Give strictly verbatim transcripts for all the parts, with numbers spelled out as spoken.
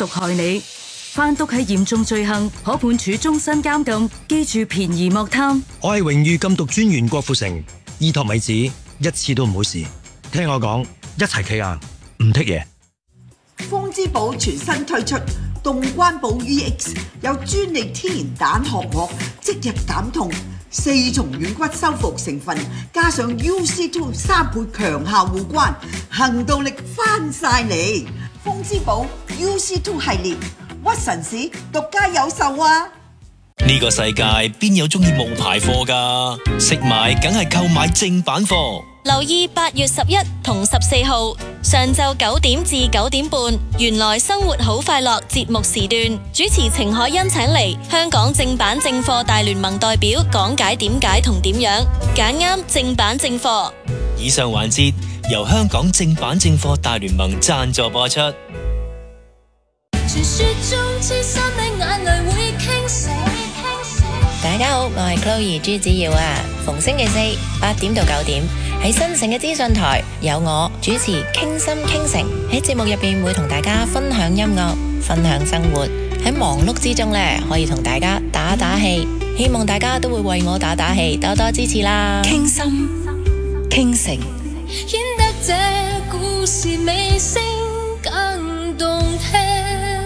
毒害你。販毒係嚴重罪行，可判處終身監禁。記住便宜莫貪。 我係榮譽禁毒專員郭富城，依托米子一次都唔好試。聽我講，一齊企硬，唔剔嘢。 豐之寶全新推出凍關寶 V X， 有專利天然蛋殼膜，即日減痛，四重軟骨修復成分，加上 U C 二 三倍強效護關，行動力翻晒嚟。豐之寶 U C 二 系列，屈臣氏獨家有售啊！ 呢個世界邊有中意冒牌貨㗎？識買梗係購買正版貨。 留意八月十一同十四號上晝九點至九點半，原來生活好快樂節目時段，主持程海欣請嚟香港正版正貨大聯盟代表講解點解同點樣揀啱正版正貨。 以上環節由香港正版正貨大聯盟贊助播出。 傳說中痴心的眼淚會傾瀉。 大家好，我係 Chloe 朱子耀啊！逢星期四八點到九點喺新城嘅資訊台有我主持傾心傾城，喺節目入邊會同大家分享音樂、分享生活，喺忙碌之中呢，可以同大家打打氣，希望大家都會為我打打氣，多多支持啦！ 傾心傾城，顯得這故事尾聲更動聽。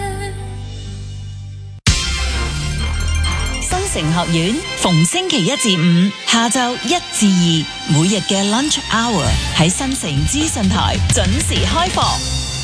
新城學院逢星期一至五下晝一至二，每日嘅 lunch hour 喺新城資訊台準時開放。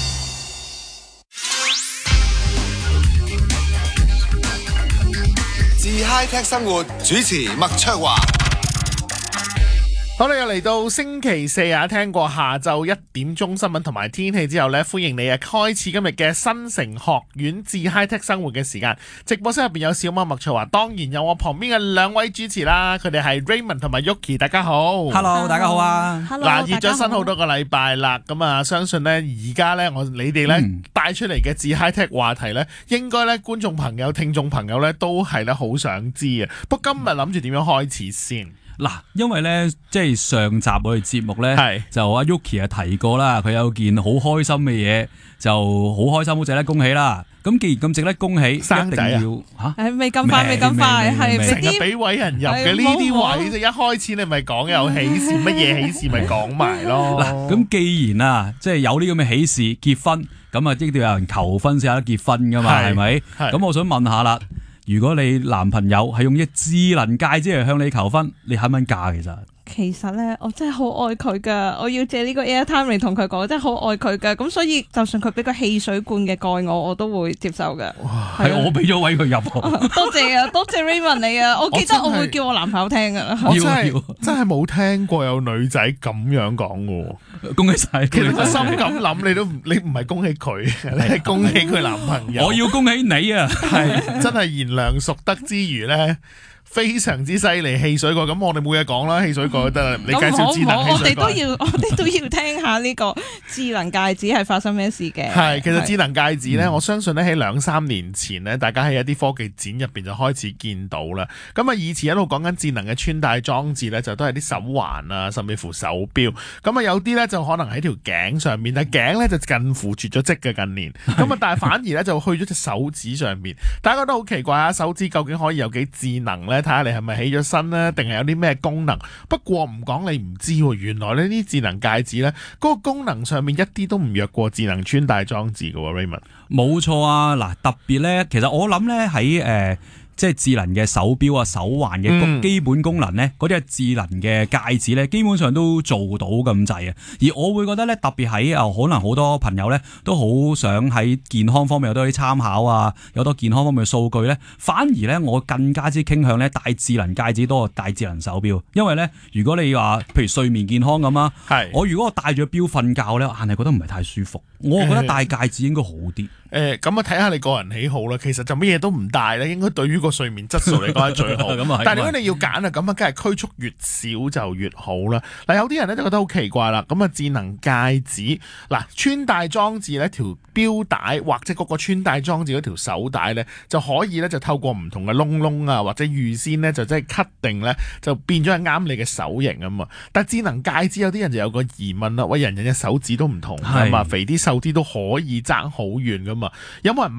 自 High Tech 生活主持麥卓華。 好啦，又嚟到星期四啊！聽過下晝一點鐘新聞同埋天氣之後呢，歡迎你啊！開始今日嘅新城學院至 High Tech 生活嘅時間。直播室入邊有小貓麥卓華，當然有我旁邊嘅兩位主持啦。佢哋係 Raymond 同埋 Yuki， 大家好。 Hello， 大家好啊。 嗱，熱咗身好多個禮拜啦，咁啊，相信呢而家呢，我你哋呢帶出嚟嘅至 High Tech 話題呢，應該呢觀眾朋友、聽眾朋友呢都係呢好想知啊。不過今日諗住點樣開始先？ 嗱，因為咧，即係上集我哋節目咧，就阿 Yuki 啊提過啦，佢有件好開心嘅嘢，就好開心，好值得恭喜啦。咁既然咁值得恭喜， 生仔啊？ 吓， 誒，未咁快，未咁快，係成日俾位人入嘅呢啲位，一開始你咪講有喜事，乜嘢喜事咪講埋咯。 嗱，咁既然啊，即係有呢咁嘅喜事結婚，咁啊，一定要有人求婚先有得結婚噶嘛，係咪？咁我想問下啦。如果你男朋友係用一智能戒指嚟向你求婚，你肯唔肯嫁？其實其實咧，我真係好愛佢噶，我要借呢個 airtime 嚟同佢講，我真係好愛佢噶。咁所以就算佢俾個汽水罐嘅蓋我，我都會接受噶。 係我俾咗位佢入。 多謝啊，多謝 Raymond 你啊，我記得我會叫我男朋友聽噶。 我真係真係冇聽過有女仔咁樣講噶。 恭喜晒！ 其實個心咁諗，你都你唔係恭喜佢，你係恭喜佢男朋友。 我要恭喜你啊！ 係真係賢良淑德之餘咧。非常之犀利，汽水蓋咁我哋冇嘢講啦，汽水蓋都得啦。你介紹智能汽水蓋， 我哋都要，我哋都要聽下呢個智能戒指係發生咩事嘅。 係，其實智能戒指咧，嗯、我相信咧喺兩三年前咧，大家喺一啲科技展入邊就開始見到啦。咁啊，以前一路講緊智能嘅穿戴裝置咧，就都係啲手環啊，甚至乎手錶。咁啊，有啲咧就可能喺條頸上面，但係頸咧就近乎絕咗跡嘅近年。咁啊，但係反而咧就去咗隻手指上面。大家覺得好奇怪啊！手指究竟可以有幾智能咧？睇下你係咪起咗身咧，定係有啲咩功能？不過唔講你唔知喎，原來呢啲智能戒指咧，嗰個功能上面一啲都唔弱過智能穿戴裝置嘅喎 ，Raymond。 冇錯啊，嗱，特別咧，其實我諗咧喺誒。即係智能嘅手錶啊、手環嘅基本功能咧，嗰啲係智能嘅戒指咧，基本上都做到咁滯啊。而我會覺得咧，特別喺啊，可能好多朋友咧都好想喺健康方面有多啲參考啊，有多健康方面嘅數據咧。反而咧，我更加之傾向咧戴智能戒指多過戴智能手錶，因為咧，如果你話譬如睡眠健康咁啊，係我如果我戴住錶瞓覺咧，硬係覺得唔係太舒服。我覺得戴戒指應該好啲。 誒，咁啊睇下你個人喜好啦。其實就乜嘢都唔戴咧，應該對於個睡眠質素嚟講係最好。但係如果你要揀啊，咁啊，梗係拘束越少就越好啦。嗱，有啲人咧就覺得好奇怪啦。咁啊，智能戒指嗱穿戴裝置咧，條錶帶或者嗰個穿戴裝置嗰條手帶咧，就可以咧就透過唔同嘅窿窿啊，或者預先咧就即係 cut 定咧，就變咗係啱你嘅手型啊嘛。但係智能戒指有啲人就有個疑問啦，喂，人人嘅手指都唔同啊嘛，肥啲瘦啲都可以爭好遠噶嘛，有冇人